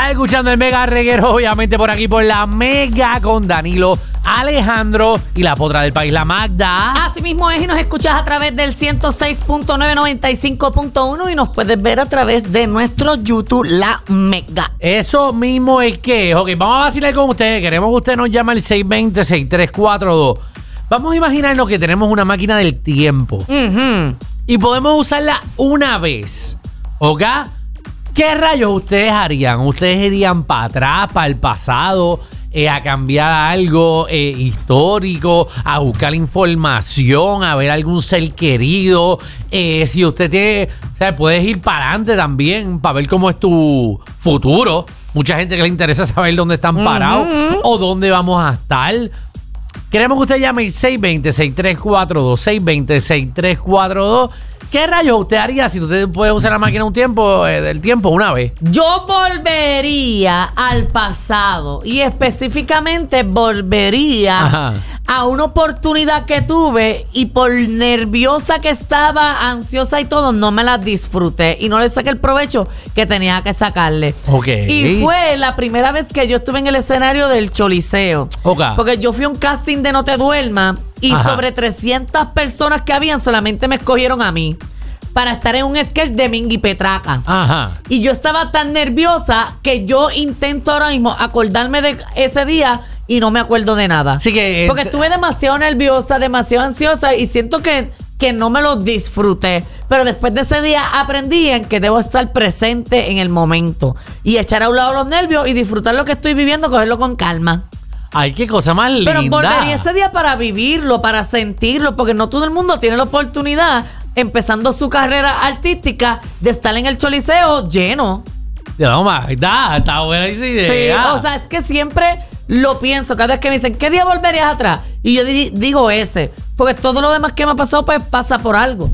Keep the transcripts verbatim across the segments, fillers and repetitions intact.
Estás escuchando el Mega Reguero, obviamente por aquí por la Mega con Danilo, Alejandro y la potra del país, la Magda. Así mismo es, y nos escuchas a través del ciento seis punto nueve, noventa y cinco punto uno y nos puedes ver a través de nuestro YouTube, la Mega. Eso mismo es que, ok, vamos a vacilar con ustedes. Queremos que usted nos llame al seis dos cero, seis tres cuatro dos. Vamos a imaginarnos que tenemos una máquina del tiempo Uh-huh. y podemos usarla una vez, ¿ok? ¿Qué rayos ustedes harían? ¿Ustedes irían para atrás, para el pasado, eh, a cambiar algo eh, histórico, a buscar información, a ver algún ser querido? Eh, si usted tiene, o sea, puedes ir para adelante también para ver cómo es tu futuro. Mucha gente que le interesa saber dónde están parados Uh-huh. o dónde vamos a estar. Queremos que usted llame el seis dos cero, seis tres cuatro dos, seis dos cero, seis tres cuatro dos. ¿Qué rayos usted haría si usted puede usar la máquina un tiempo, eh, del tiempo una vez? Yo volvería al pasado y específicamente volvería Ajá. a una oportunidad que tuve y por nerviosa que estaba, ansiosa y todo, no me la disfruté y no le saqué el provecho que tenía que sacarle. Ok. Y fue la primera vez que yo estuve en el escenario del Choliseo. Ok. Porque yo fui a un casting de No Te Duermas y Ajá. sobre trescientas personas que habían, solamente me escogieron a mí para estar en un sketch de Mingui Petraca. Ajá. Y yo estaba tan nerviosa que yo intento ahora mismo acordarme de ese día y no me acuerdo de nada. Así que, Porque eh, estuve demasiado nerviosa, demasiado ansiosa y siento que, que no me lo disfruté. Pero después de ese día aprendí en que debo estar presente en el momento y echar a un lado los nervios y disfrutar lo que estoy viviendo, cogerlo con calma. Ay, qué cosa más linda. Pero volvería ese día para vivirlo, para sentirlo, porque no todo el mundo tiene la oportunidad, empezando su carrera artística, de estar en el Choliseo lleno. No, Magda, está buena esa Sí, idea. o sea, es que siempre lo pienso. Cada vez que me dicen, ¿qué día volverías atrás? Y yo di- digo ese, porque todo lo demás que me ha pasado, pues pasa por algo.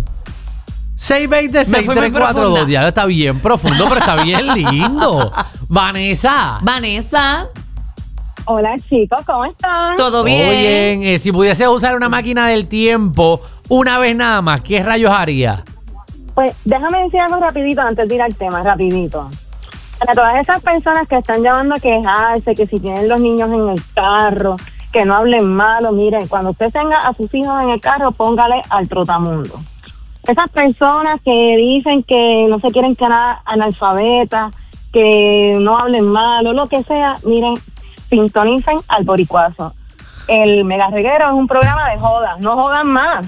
seis dos cero, seis fui muy tres cuatro dos. profunda. Ya está bien profundo, pero está bien lindo. Vanessa. Vanessa, Hola chicos, ¿cómo están? ¿todo bien? Oye, eh, si pudiese usar una máquina del tiempo una vez nada más, ¿qué rayos haría? Pues déjame decir algo rapidito antes de ir al tema, rapidito. Para todas esas personas que están llamando a quejarse, que si tienen los niños en el carro, que no hablen malo, miren, cuando usted tenga a sus hijos en el carro, póngale al trotamundo. Esas personas que dicen que no se quieren quedar analfabetas, que no hablen malo, lo que sea, miren, sintonicen al boricuazo. El Mega Reguero es un programa de jodas, no jodan más.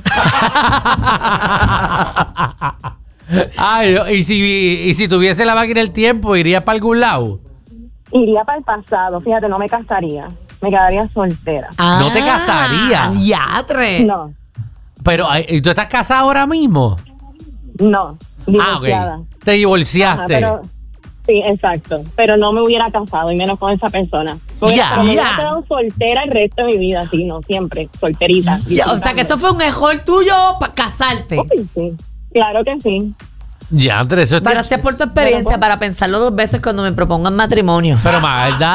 Ay, y si, y si tuviese la máquina del tiempo, ¿iría para algún lado? Iría para el pasado, fíjate, no me casaría, me quedaría soltera. ¿No te casarías? ¡Yatre! No, Pero, ay, ¿y tú estás casada ahora mismo? no, Ah, divorciada. ok. Te divorciaste. Ajá, pero, sí, exacto, pero no me hubiera casado, y menos con esa persona. Porque, Ya, pero me ya. hubiera quedado soltera el resto de mi vida, sí, no, siempre, solterita. Ya, o sea, que eso fue un error tuyo para casarte. Uy, sí, claro que sí. Ya, Andrés, eso está... Gracias por tu experiencia, Bueno, pues- para pensarlo dos veces cuando me propongan matrimonio. Pero, Magda,